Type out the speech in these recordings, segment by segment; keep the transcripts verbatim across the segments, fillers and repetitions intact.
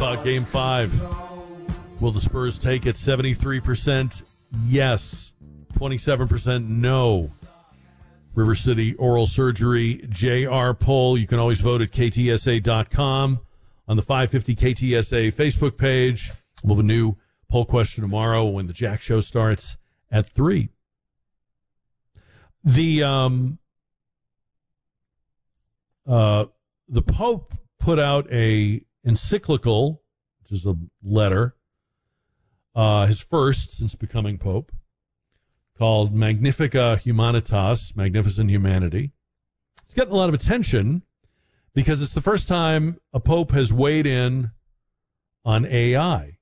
about Game five. Will the Spurs take it? seventy-three percent yes. twenty-seven percent no. River City Oral Surgery J R poll. You can always vote at K T S A dot com on the five fifty K T S A Facebook page. We'll have a new poll question tomorrow when the Jack Show starts at three. The um uh the Pope put out a encyclical, which is a letter, uh, his first since becoming Pope, called Magnifica Humanitas, Magnificent Humanity. It's getting a lot of attention because it's the first time a Pope has weighed in on A I.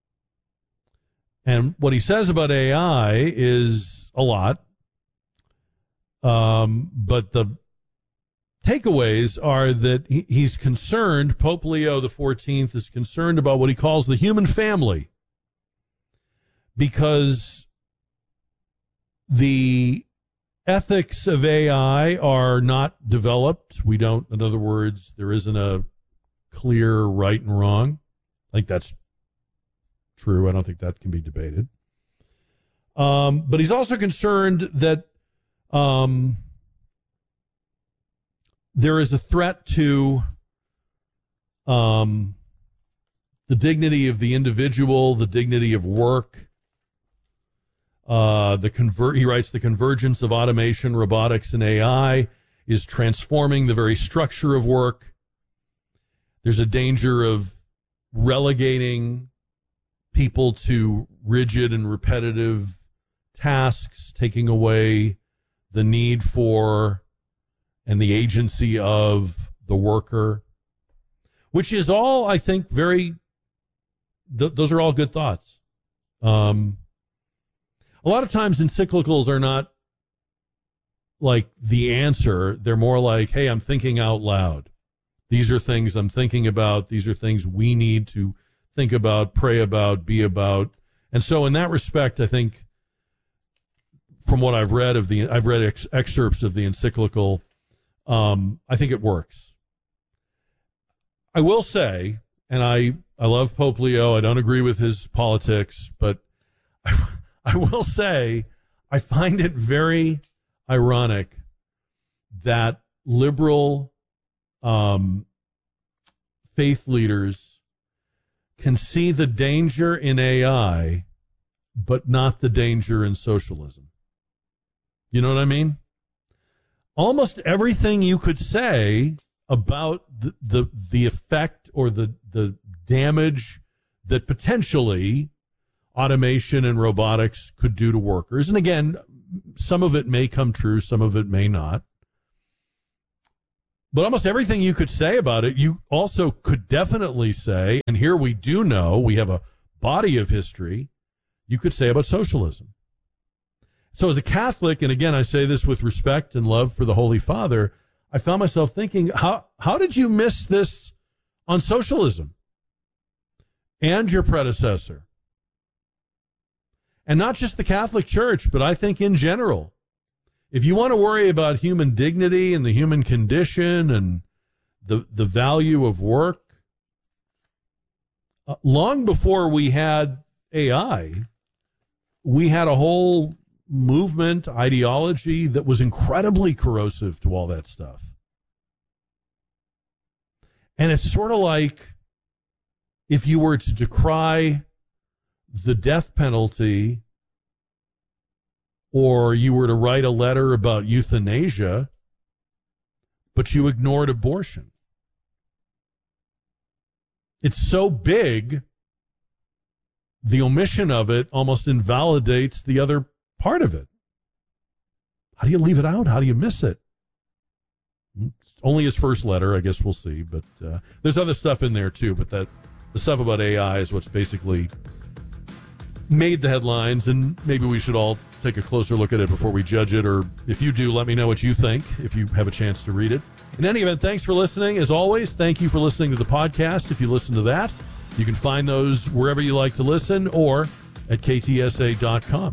And what he says about A I is a lot, um, but the takeaways are that he, he's concerned, Pope Leo the fourteenth is concerned about what he calls the human family, because the ethics of A I are not developed. We don't, in other words, there isn't a clear right and wrong. I think that's true. I don't think that can be debated. Um, but he's also concerned that um, there is a threat to um, the dignity of the individual, the dignity of work. Uh, the conver- he writes, the convergence of automation, robotics, and A I is transforming the very structure of work. There's a danger of relegating people to rigid and repetitive tasks, taking away the need for and the agency of the worker, which is all, I think, very, th- those are all good thoughts. Um, a lot of times encyclicals are not like the answer. They're more like, hey, I'm thinking out loud. These are things I'm thinking about. These are things we need to think about, pray about, be about. And so in that respect, I think from what I've read of the, I've read ex- excerpts of the encyclical, Um, I think it works. I will say, and I, I love Pope Leo. I don't agree with his politics, but I, I will say I find it very ironic that liberal um, faith leaders can see the danger in A I, but not the danger in socialism. You know what I mean? Almost everything you could say about the, the the effect or the the damage that potentially automation and robotics could do to workers. And again, some of it may come true, some of it may not. But almost everything you could say about it, you also could definitely say, and here we do know, we have a body of history, you could say about socialism. So as a Catholic, and again, I say this with respect and love for the Holy Father, I found myself thinking, how how did you miss this on socialism and your predecessor? And not just the Catholic Church, but I think in general. If you want to worry about human dignity and the human condition and the, the value of work, uh, long before we had A I, we had a whole movement, ideology that was incredibly corrosive to all that stuff. And it's sort of like if you were to decry the death penalty or you were to write a letter about euthanasia, but you ignored abortion. It's so big, the omission of it almost invalidates the other part of it. How do you leave it out? How do you miss it? It's only his first letter, I guess we'll see. But uh, there's other stuff in there too. But that the stuff about A I is what's basically made the headlines, and maybe we should all take a closer look at it before we judge it. Or if you do, let me know what you think if you have a chance to read it. In any event, thanks for listening. As always, thank you for listening to the podcast. If you listen to that, you can find those wherever you like to listen or at K T S A dot com.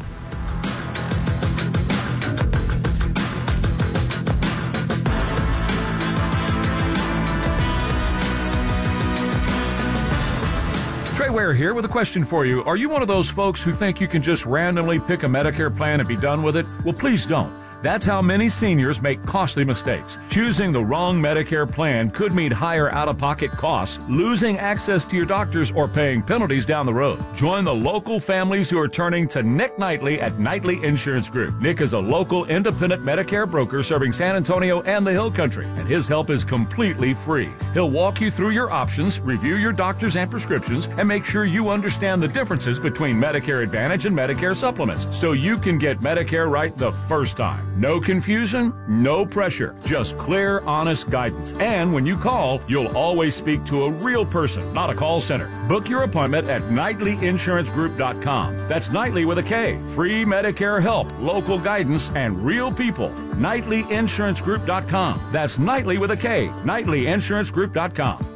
Trey Ware here with a question for you. Are you one of those folks who think you can just randomly pick a Medicare plan and be done with it? Well, please don't. That's how many seniors make costly mistakes. Choosing the wrong Medicare plan could mean higher out-of-pocket costs, losing access to your doctors, or paying penalties down the road. Join the local families who are turning to Nick Knightley at Knightley Insurance Group. Nick is a local independent Medicare broker serving San Antonio and the Hill Country, and his help is completely free. He'll walk you through your options, review your doctors and prescriptions, and make sure you understand the differences between Medicare Advantage and Medicare Supplements, so you can get Medicare right the first time. No confusion, no pressure, just clear, honest guidance. And when you call, you'll always speak to a real person, not a call center. Book your appointment at Knightley Insurance Group dot com. That's Knightley with a K. Free Medicare help, local guidance, and real people. Knightley Insurance Group dot com. That's Knightley with a K. Knightley Insurance Group dot com.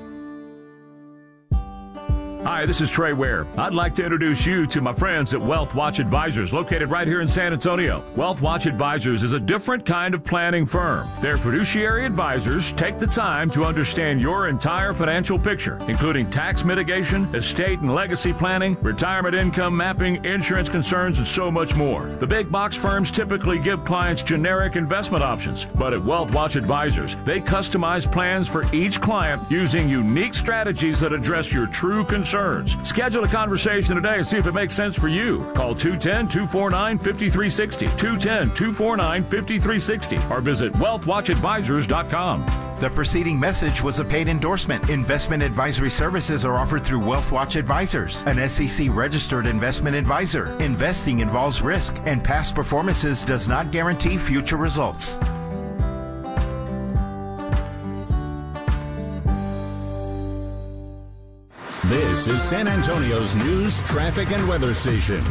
Hi, this is Trey Ware. I'd like to introduce you to my friends at Wealth Watch Advisors, located right here in San Antonio. Wealth Watch Advisors is a different kind of planning firm. Their fiduciary advisors take the time to understand your entire financial picture, including tax mitigation, estate and legacy planning, retirement income mapping, insurance concerns, and so much more. The big box firms typically give clients generic investment options, but at Wealth Watch Advisors, they customize plans for each client using unique strategies that address your true concerns. Schedule a conversation today and see if it makes sense for you. Call two one zero, two four nine, five three six zero, two one zero, two four nine, five three six zero, or visit wealth watch advisors dot com. The preceding message was a paid endorsement. Investment advisory services are offered through Wealth Watch Advisors, an S E C-registered investment advisor. Investing involves risk, and past performances does not guarantee future results. This is San Antonio's news, traffic, and weather station.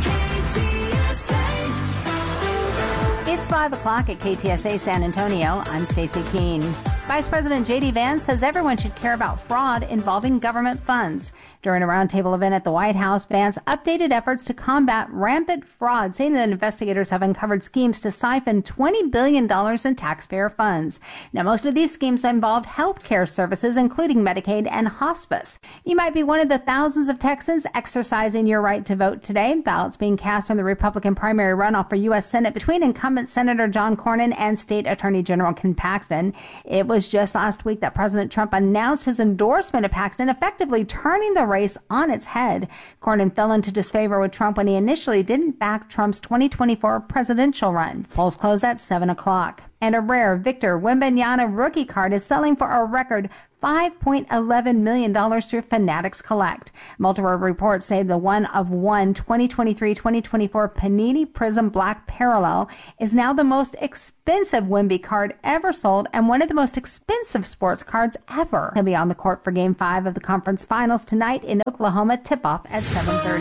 It's five o'clock at K T S A San Antonio. I'm Stacey Keene. Vice President J D Vance says everyone should care about fraud involving government funds. During a roundtable event at the White House, Vance updated efforts to combat rampant fraud, saying that investigators have uncovered schemes to siphon twenty billion dollars in taxpayer funds. Now, most of these schemes involved health care services, including Medicaid and hospice. You might be one of the thousands of Texans exercising your right to vote today. Ballots being cast on the Republican primary runoff for U S Senate between incumbent Senator John Cornyn and State Attorney General Ken Paxton. It was just last week that President Trump announced his endorsement of Paxton, effectively turning the race on its head. Cornyn fell into disfavor with Trump when he initially didn't back Trump's twenty twenty-four presidential run. Polls close at seven o'clock. And a rare Victor Wembanyama rookie card is selling for a record five point one one million dollars through Fanatics Collect. Multiple reports say the one of one twenty twenty-three twenty twenty-four Panini Prism Black Parallel is now the most expensive Wemby card ever sold and one of the most expensive sports cards ever. He'll be on the court for Game five of the conference finals tonight in Oklahoma, tip-off at seven thirty.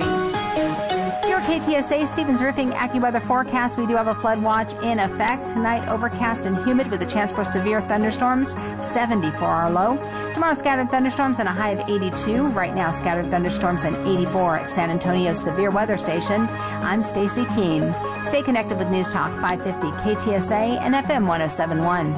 K T S A Stevens Roofing AccuWeather forecast. We do have a flood watch in effect. Tonight, overcast and humid with a chance for severe thunderstorms. seventy for our low. Tomorrow, scattered thunderstorms and a high of eighty-two. Right now, scattered thunderstorms and eighty-four at San Antonio's Severe Weather Station. I'm Stacey Keene. Stay connected with News Talk five fifty K T S A and F M ten seventy-one.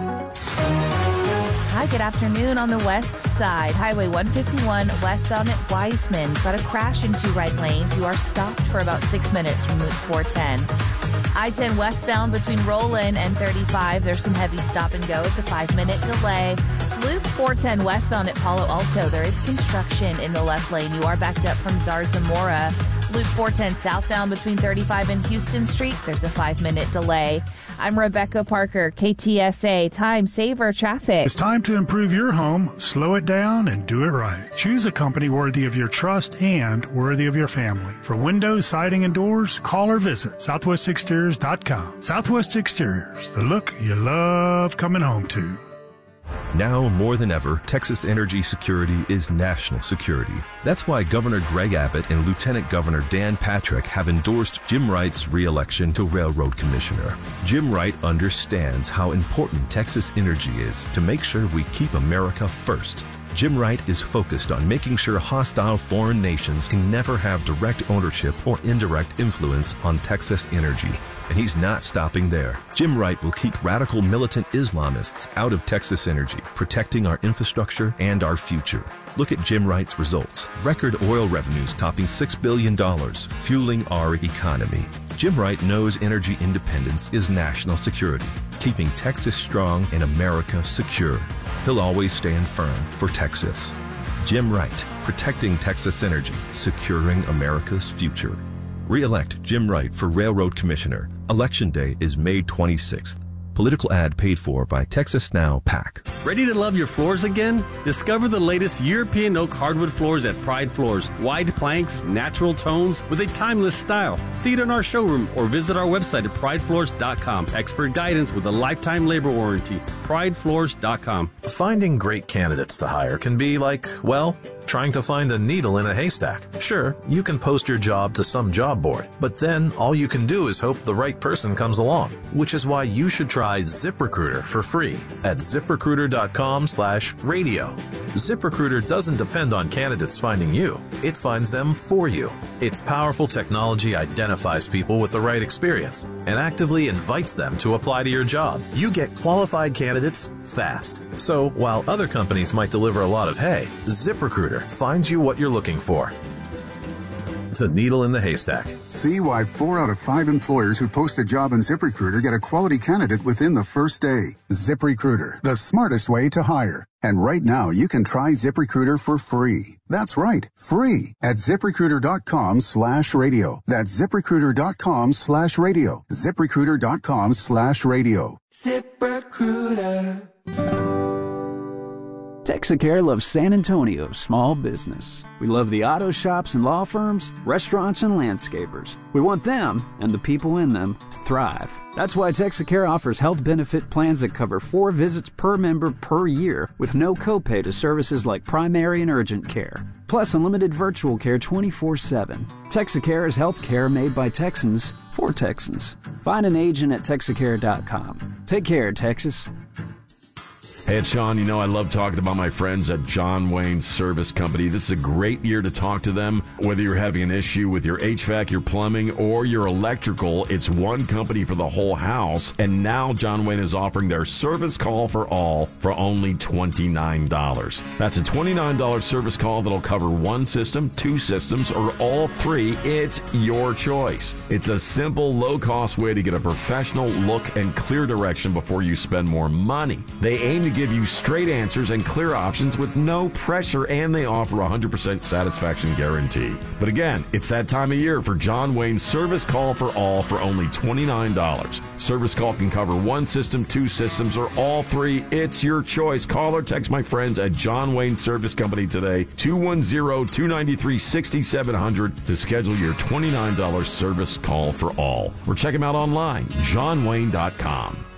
Hi, good afternoon on the west side. Highway one fifty-one westbound at Wiseman. Got a crash in two right lanes. You are stopped for about six minutes from Loop four ten. I ten westbound between Roland and thirty-five. There's some heavy stop and go. It's a five-minute delay. Loop four ten westbound at Palo Alto. There is construction in the left lane. You are backed up from Zarzamora. Loop four ten southbound between thirty-five and Houston Street. There's a five-minute delay. I'm Rebecca Parker, K T S A Time Saver Traffic. It's time to improve your home, slow it down, and do it right. Choose a company worthy of your trust and worthy of your family. For windows, siding, and doors, call or visit southwest exteriors dot com. Southwest Exteriors, the look you love coming home to. Now more than ever, Texas energy security is national security. That's why Governor Greg Abbott and Lieutenant Governor Dan Patrick have endorsed Jim Wright's re-election to Railroad Commissioner. Jim Wright understands how important Texas energy is to make sure we keep America first. Jim Wright is focused on making sure hostile foreign nations can never have direct ownership or indirect influence on Texas energy. And he's not stopping there. Jim Wright will keep radical militant Islamists out of Texas energy, protecting our infrastructure and our future. Look at Jim Wright's results. Record oil revenues topping six billion dollars, fueling our economy. Jim Wright knows energy independence is national security, keeping Texas strong and America secure. He'll always stand firm for Texas. Jim Wright, protecting Texas energy, securing America's future. Re-elect Jim Wright for Railroad Commissioner. Election day is May twenty-sixth. Political ad paid for by Texas Now PAC. Ready to love your floors again? Discover the latest European oak hardwood floors at Pride Floors. Wide planks, natural tones with a timeless style. See it in our showroom or visit our website at pride floors dot com. Expert guidance with a lifetime labor warranty. pride floors dot com. Finding great candidates to hire can be like, well, trying to find a needle in a haystack. Sure, you can post your job to some job board, but then all you can do is hope the right person comes along, which is why you should try ZipRecruiter for free at zip recruiter dot com slash radio. ZipRecruiter doesn't depend on candidates finding you. It finds them for you. Its powerful technology identifies people with the right experience and actively invites them to apply to your job. You get qualified candidates fast. So while other companies might deliver a lot of hay, ZipRecruiter finds you what you're looking for. The needle in the haystack. See why four out of five employers who post a job in ZipRecruiter get a quality candidate within the first day. ZipRecruiter, the smartest way to hire. And right now, you can try ZipRecruiter for free. That's right, free at zip recruiter dot com slash radio. That's zip recruiter dot com slash radio. zip recruiter dot com slash radio. ZipRecruiter. Texacare loves San Antonio's small business. We love the auto shops and law firms, restaurants and landscapers. We want them, and the people in them, to thrive. That's why Texacare offers health benefit plans that cover four visits per member per year with no copay to services like primary and urgent care. Plus unlimited virtual care twenty-four seven. Texacare is health care made by Texans for Texans. Find an agent at Texacare dot com. Take care, Texas. Hey, it's Sean. You know I love talking about my friends at John Wayne Service Company. This is a great year to talk to them. Whether you're having an issue with your H V A C, your plumbing, or your electrical, it's one company for the whole house. And now John Wayne is offering their service call for all for only twenty-nine dollars. That's a twenty-nine dollars service call that'll cover one system, two systems, or all three. It's your choice. It's a simple, low-cost way to get a professional look and clear direction before you spend more money. They aim to give you straight answers and clear options with no pressure, and they offer a one hundred percent satisfaction guarantee. But again, it's that time of year for John Wayne's Service Call for All for only twenty-nine dollars. Service call can cover one system, two systems, or all three. It's your choice. Call or text my friends at John Wayne Service Company today, two one zero, two nine three, six seven zero zero to schedule your twenty-nine dollars service call for all. Or check them out online, john wayne dot com.